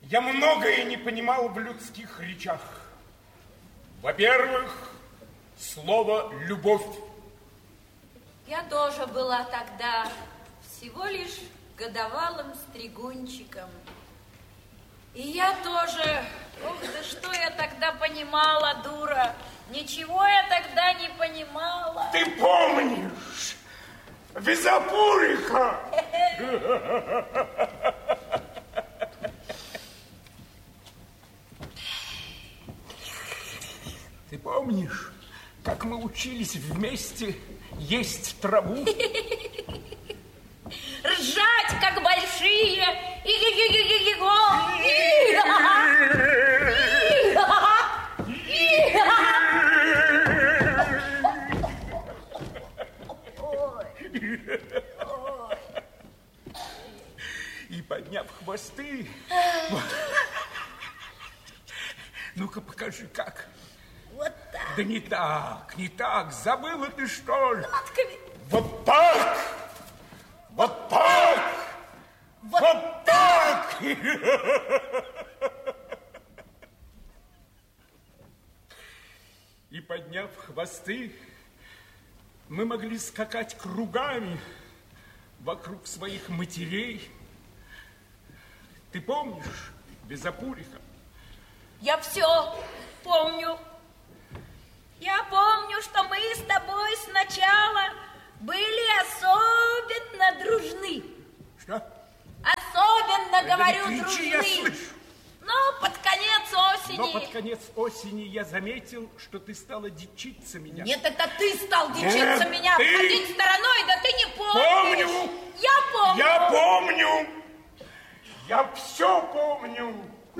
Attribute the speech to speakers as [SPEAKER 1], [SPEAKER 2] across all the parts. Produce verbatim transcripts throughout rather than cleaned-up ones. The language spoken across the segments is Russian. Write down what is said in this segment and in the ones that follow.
[SPEAKER 1] Я многое не понимал в людских речах. Во-первых, слово «любовь».
[SPEAKER 2] Я тоже была тогда всего лишь годовалым стригунчиком. И я тоже... Ох, да что я тогда понимала, дура? Ничего я тогда не понимала.
[SPEAKER 1] Ты помнишь? Визапуриха! Ты помнишь, как мы учились вместе есть траву?
[SPEAKER 2] Ржать, как большие.
[SPEAKER 1] И подняв хвосты... Ну-ка, покажи, как.
[SPEAKER 2] Вот так.
[SPEAKER 1] Да не так, не так. Забыла ты, что ли?
[SPEAKER 2] Нотками.
[SPEAKER 1] Вот так! Вот так! Вот, вот так! И подняв хвосты, мы могли скакать кругами вокруг своих матерей. Ты помнишь, Визапуриха?
[SPEAKER 2] Я все помню. Я помню, что мы с тобой сначала были особенно дружны.
[SPEAKER 1] Что?
[SPEAKER 2] Особенно,
[SPEAKER 1] да
[SPEAKER 2] говорю,
[SPEAKER 1] не кричи, я
[SPEAKER 2] дружны.
[SPEAKER 1] слышу.
[SPEAKER 2] Но под конец осени...
[SPEAKER 1] Но под конец осени я заметил, что ты стала дичиться меня.
[SPEAKER 2] Нет, это ты стал дичиться
[SPEAKER 1] Нет,
[SPEAKER 2] меня,
[SPEAKER 1] ты...
[SPEAKER 2] обходить стороной, да ты не помнишь.
[SPEAKER 1] Помню.
[SPEAKER 2] Я помню.
[SPEAKER 1] Я помню. Я все помню.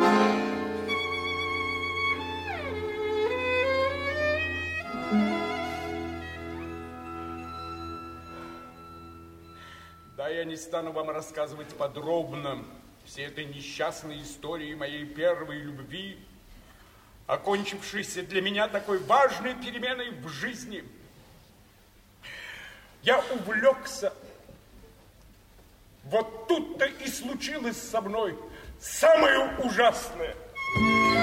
[SPEAKER 1] Да, я не стану вам рассказывать подробно все этой несчастной истории моей первой любви, окончившейся для меня такой важной переменой в жизни. Я увлекся. Вот тут-то и случилось со мной самое ужасное.